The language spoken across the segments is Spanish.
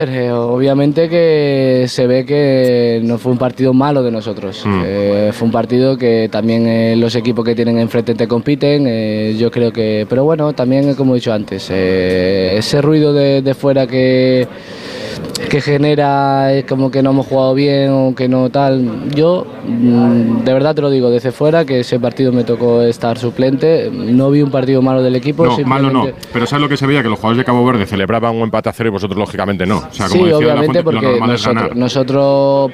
Obviamente que se ve que no fue un partido malo de nosotros, fue un partido que también los equipos que tienen enfrente te compiten, yo creo que, pero bueno, también como he dicho antes, ese ruido de fuera que genera como que no hemos jugado bien o que no tal, yo de verdad te lo digo desde fuera, que ese partido me tocó estar suplente, no vi un partido malo del equipo. No, malo no, pero ¿sabes lo que se veía? Que los jugadores de Cabo Verde celebraban un empate a 0 y vosotros lógicamente no. O sea, como sí, obviamente, Fuente, porque nosotros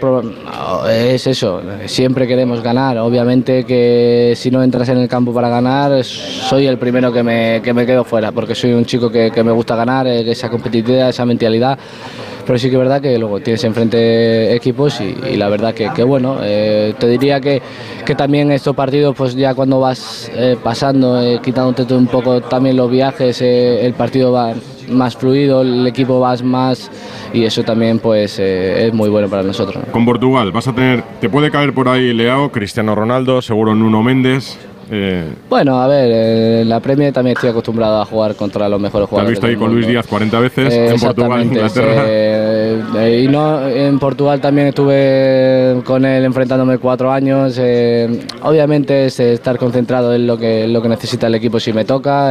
es eso, siempre queremos ganar. Obviamente que si no entras en el campo para ganar, soy el primero que me quedo fuera, porque soy un chico que me gusta ganar, esa competitividad, esa mentalidad. Pero sí que es verdad que luego tienes enfrente equipos y la verdad que bueno, te diría que también estos partidos, pues ya cuando vas pasando, quitándote un poco también los viajes, el partido va más fluido, el equipo va más, y eso también pues es muy bueno para nosotros, ¿no? Con Portugal vas a tener, te puede caer por ahí Leao, Cristiano Ronaldo, seguro Nuno Méndez. Bueno, a ver, en la Premier también estoy acostumbrado a jugar contra los mejores jugadores. ¿Te has visto ahí con Luis Díaz 40 veces en Portugal, Inglaterra? Y no, en Portugal también estuve con él enfrentándome 4 años. Obviamente es estar concentrado en lo que necesita el equipo si me toca.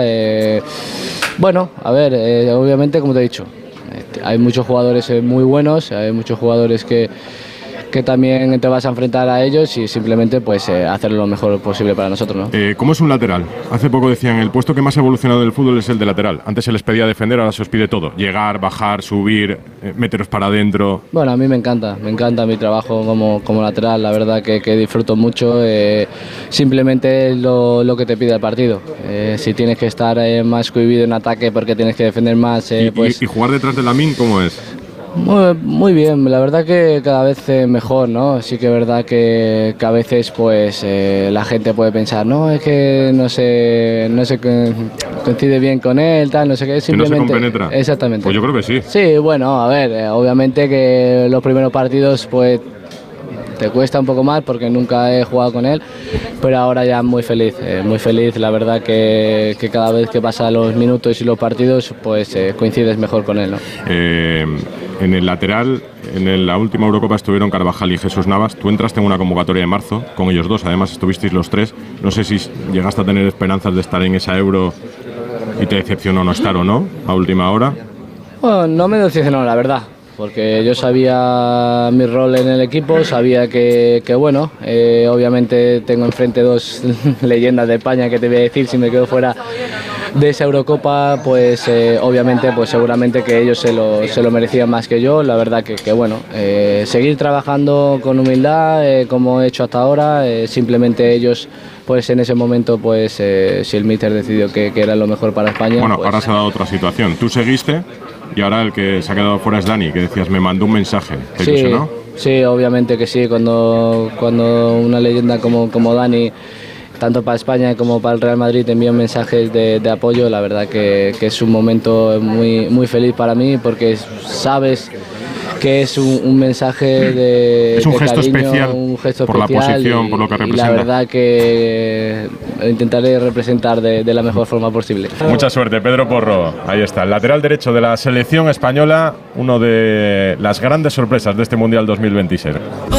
Bueno, a ver, obviamente como te he dicho, hay muchos jugadores muy buenos, hay muchos jugadores que también te vas a enfrentar a ellos y simplemente pues hacer lo mejor posible para nosotros, ¿no? ¿Cómo es un lateral? Hace poco decían, el puesto que más ha evolucionado del fútbol es el de lateral. Antes se les pedía defender, ahora se os pide todo. Llegar, bajar, subir, meteros para adentro. Bueno, a mí me encanta mi trabajo como lateral, la verdad que disfruto mucho. Simplemente es lo que te pide el partido. Si tienes que estar más cohibido en ataque porque tienes que defender más... ¿Y jugar detrás de Lamine cómo es? Muy bien, la verdad que cada vez mejor, ¿no? Sí que es verdad que a veces pues la gente puede pensar, no, es que no se coincide bien con él, tal, no sé qué, simplemente... ¿Que no se compenetra? Exactamente. Pues yo creo que sí. Sí, bueno, a ver, obviamente que los primeros partidos pues te cuesta un poco más porque nunca he jugado con él, pero ahora ya muy feliz, la verdad que cada vez que pasan los minutos y los partidos pues coincides mejor con él, ¿no? En el lateral, en la última Eurocopa estuvieron Carvajal y Jesús Navas. Tú entraste en una convocatoria de marzo con ellos dos, además estuvisteis los tres. No sé si llegaste a tener esperanzas de estar en esa Euro y te decepcionó no estar o no, a última hora. Bueno, no me decepcionó, la verdad, porque yo sabía mi rol en el equipo, sabía que bueno, obviamente tengo enfrente 2 leyendas de España, que te voy a decir, si me quedo fuera de esa Eurocopa, pues obviamente, pues seguramente que ellos se lo merecían más que yo. La verdad que bueno, seguir trabajando con humildad, como he hecho hasta ahora, simplemente ellos, pues en ese momento, pues si el míster decidió que era lo mejor para España. Bueno, pues, ahora se ha dado otra situación. Tú seguiste y ahora el que se ha quedado fuera es Dani, que decías, me mandó un mensaje. ¿Te ilusionó? Sí, obviamente que sí. Cuando una leyenda como Dani, tanto para España como para el Real Madrid, envían mensajes de apoyo, la verdad que es un momento muy, muy feliz para mí, porque sabes que es un mensaje de gesto cariño, especial, un gesto por especial, la posición, por lo que representa. Y la verdad que intentaré representar de la mejor forma posible. Mucha suerte, Pedro Porro. Ahí está, el lateral derecho de la selección española, uno de las grandes sorpresas de este Mundial 2026.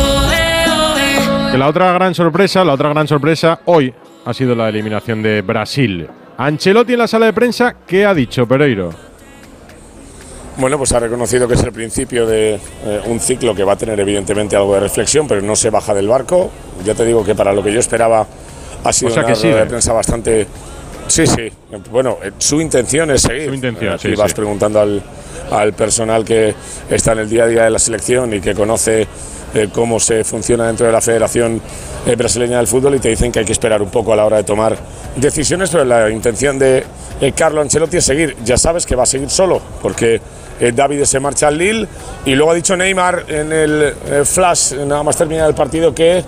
La otra gran sorpresa hoy ha sido la eliminación de Brasil. Ancelotti en la sala de prensa, ¿qué ha dicho, Pereiro? Bueno, pues ha reconocido que es el principio de un ciclo que va a tener evidentemente algo de reflexión, pero no se baja del barco. Ya te digo que para lo que yo esperaba ha sido una rueda de prensa bastante... Sí. Bueno, su intención es seguir. Su intención, Aquí vas preguntando al personal que está en el día a día de la selección y que conoce cómo se funciona dentro de la Federación Brasileña del Fútbol, y te dicen que hay que esperar un poco a la hora de tomar decisiones, pero la intención de Carlo Ancelotti es seguir. Ya sabes que va a seguir solo, porque David se marcha al Lille, y luego ha dicho Neymar en el flash, nada más terminar el partido, que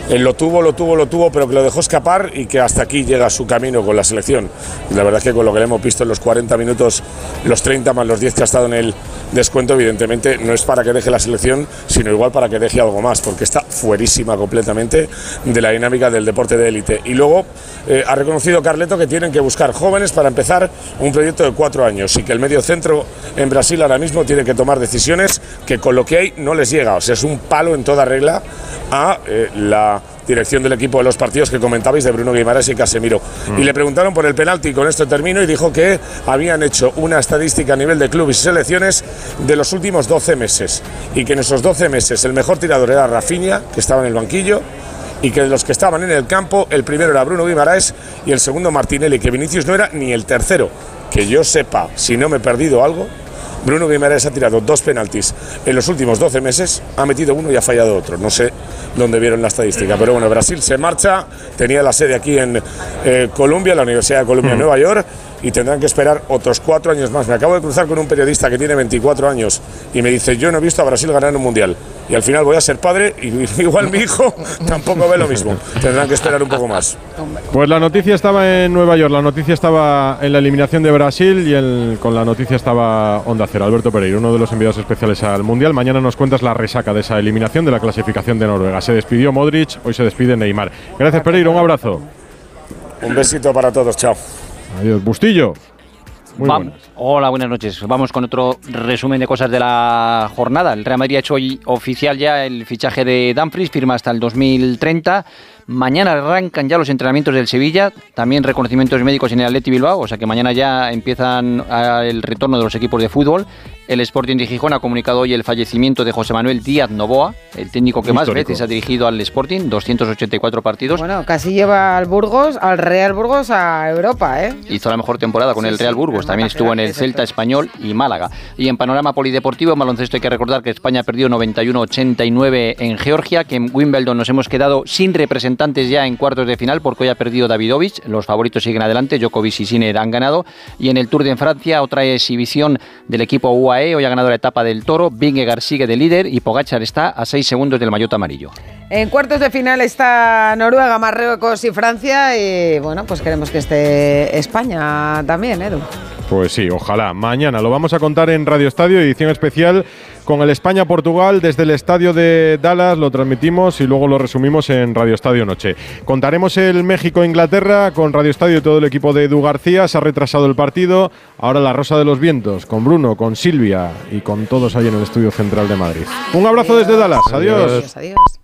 lo tuvo, pero que lo dejó escapar y que hasta aquí llega su camino con la selección. Y la verdad es que con lo que le hemos visto en los 40 minutos, los 30 más los 10 que ha estado en el descuento, evidentemente no es para que deje la selección, sino igual para que deje algo más, porque está fuerísima completamente de la dinámica del deporte de élite. Y luego ha reconocido Carleto que tienen que buscar jóvenes para empezar un proyecto de 4 años y que el medio centro en Brasil ahora mismo tiene que tomar decisiones que con lo que hay no les llega. O sea, es un palo en toda regla a la dirección del equipo de los partidos que comentabais de Bruno Guimaraes y Casemiro. Y le preguntaron por el penalti, con esto termino, y dijo que habían hecho una estadística a nivel de clubes y selecciones de los últimos 12 meses y que en esos 12 meses el mejor tirador era Rafinha, que estaba en el banquillo, y que de los que estaban en el campo, el primero era Bruno Guimaraes y el segundo Martinelli, que Vinicius no era ni el tercero. Que yo sepa, si no me he perdido algo, Bruno Guimaraes ha tirado 2 penaltis en los últimos 12 meses, ha metido uno y ha fallado otro. No sé dónde vieron la estadística, pero bueno, Brasil se marcha, tenía la sede aquí en Columbia, la Universidad de Columbia en Nueva York, y tendrán que esperar otros 4 años más. Me acabo de cruzar con un periodista que tiene 24 años y me dice, yo no he visto a Brasil ganar un mundial. Y al final voy a ser padre y igual mi hijo tampoco ve lo mismo. Tendrán que esperar un poco más. Pues la noticia estaba en Nueva York, la noticia estaba en la eliminación de Brasil y con la noticia estaba Onda Cero. Alberto Pereiro, uno de los enviados especiales al Mundial. Mañana nos cuentas la resaca de esa eliminación, de la clasificación de Noruega. Se despidió Modric, hoy se despide Neymar. Gracias, Pereiro, un abrazo. Un besito para todos, chao. Adiós, Bustillo. Muy buenas. Hola, buenas noches. Vamos con otro resumen de cosas de la jornada. El Real Madrid ha hecho hoy oficial ya el fichaje de Dumfries, firma hasta el 2030. Mañana arrancan ya los entrenamientos del Sevilla, también reconocimientos médicos en el Athletic Bilbao, o sea que mañana ya empiezan el retorno de los equipos de fútbol. El Sporting de Gijón ha comunicado hoy el fallecimiento de José Manuel Díaz Novoa, el técnico que más veces ha dirigido al Sporting, 284 partidos. Bueno, casi lleva al Real Burgos a Europa, ¿eh? Hizo la mejor temporada con el Real Burgos, también estuvo en el Celta Español y Málaga. Y en panorama polideportivo, en baloncesto hay que recordar que España perdió 91-89 en Georgia, que en Wimbledon nos hemos quedado sin representantes ya en cuartos de final porque hoy ha perdido Davidovich, los favoritos siguen adelante, Djokovic y Sinner han ganado. Y en el Tour de Francia, otra exhibición del equipo UAE, hoy ha ganado la etapa del Toro, Vingegaard sigue de líder y Pogačar está a 6 segundos del maillot amarillo. En cuartos de final está Noruega, Marruecos y Francia y bueno, pues queremos que esté España también, Edu. Pues sí, ojalá. Mañana lo vamos a contar en Radio Estadio, edición especial con el España-Portugal desde el estadio de Dallas, lo transmitimos y luego lo resumimos en Radio Estadio Noche. Contaremos el México-Inglaterra con Radio Estadio y todo el equipo de Edu García, se ha retrasado el partido, ahora la Rosa de los Vientos, con Bruno, con Silvia y con todos ahí en el estudio central de Madrid. Un abrazo desde Dallas, adiós. Adiós.